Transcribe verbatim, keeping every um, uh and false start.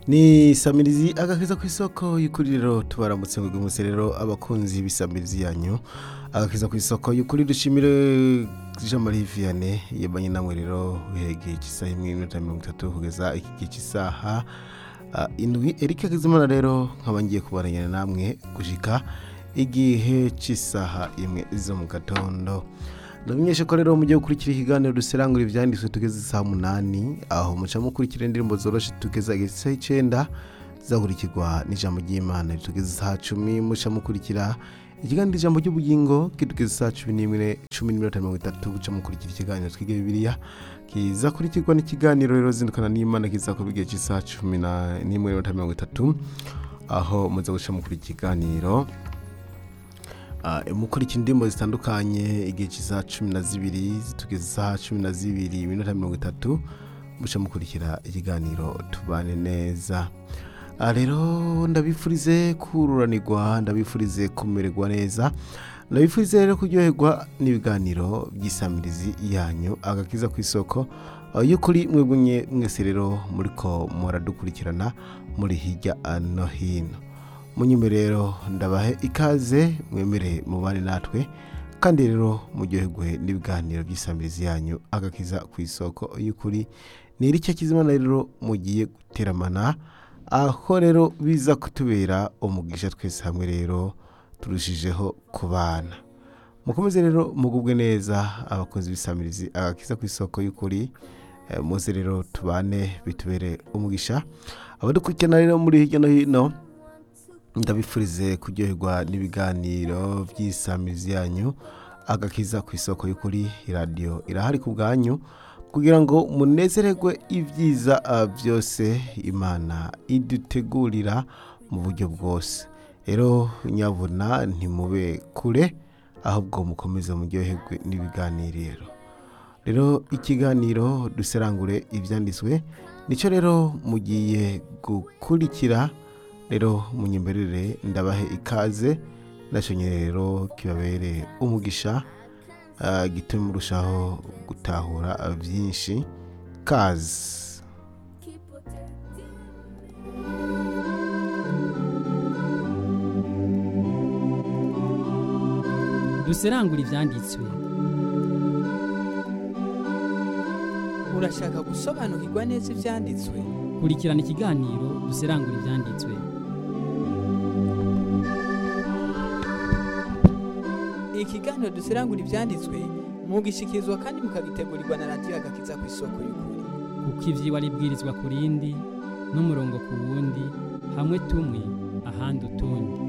ni samirizi agakiza ku isoko y'ukuriro tubaramutse ngo gumuse rero abakunzi bisamirizi yanyu agakiza ku isoko y'ukuri dushimire Jean Marie Vianney yabanye namwe rero wihegeye kisaha imwe n'iminota mirongo itatu kugeza iki kisaha uh, indwi Eric Kizimana rero nkabangiye kubaranya namwe gushika igihe cisaha imwe zo mu gatondo. Ndamenyesha ko rero mujye gukurikira ikiganiro duserangura ivyanditswe tugeze saa munani aho muca mukurikira indirimbo zoroshe tugeza igihe icenda zakurikirwa n'ijambo ry'Imana tugeze saa cumi muca mukurikira ikiganiro ijambo ry'ubugingo kitugeze saa cumi n'imwe cumi n'iminota mirongo itatu muca mukurikira ikiganiro twige Bibiliya kiza kurikirwa n'ikiganiro rero zindukana n'Imana kiza ku bigihe cy'isaha cumi n'imwe n'iminota mirongo itatu aho muza guca mukurikira ikiganiro Uh, mukurikira indimbo zitandukanye igihe cy'isaha cumi na zibiri zitugeze isaha cumi na zibiri iminota mirongo itatu muca mukurikira ikiganiro tubane neza. Uh, rero ndabifurize kururanirwa, ndabifurize kumererwa neza, ndabifurize rero kuryoherwa n'ibiganiro by'isamirizi yanyu agakiza ku isoko uh, y'ukuri mwebwe mwese rero muriko muradukurikirana muri hirya no hino. Munyume rero ndabahe ikaze mwemere mubane natwe kandi rero muryoherwe n'ibiganiro by'isamirizi yanyu agakiza ku isoko y'ukuri. Ni Eric Kizimana rero mugiye guteramana aho rero biza kutubera umugisha twese hamwe rero turushijeho kubana. Mukomeze rero mugubwe neza abakozi b'isamirizi agakiza ku isoko y'ukuri. E, muze rero tubane bitubere umugisha abadukurikirana rero muri hirya no hino. Ndabifurize kuryoherwa n'ibiganiro by'isamirizi yanyu agakiza ku isoko y'ukuri. Radio irahari ku bwanyu kugira ngo munezererwe ibyiza byose Imana idutegurira mu buryo bwose. Rero nyabuna ntimube kure ahubwo mukomeze muryoherwe n'ibiganiro. Rero ikiganiro duserangure ivyanditswe nico rero mugiye gukurikira. Rero munyemberere ndabahe ikaze nashonye rero kibabere umugisha uh, gitume murushaho gutahura byinshi kazi. Duserangura ivyanditswe. Urashaka gusobanukirwa neza ivyanditswe? Kurikirana ikiganiro duserangura ivyanditswe. Ikiganiro duserangura ivyanditswe mugishikirizwa kandi mukagitegurirwa na Radio Agakiza ku isoko y'ukuri. Kuko ivyiwa ribwirizwa kurindi n'umurongo ku wundi hamwe tumwe ahandi utundi.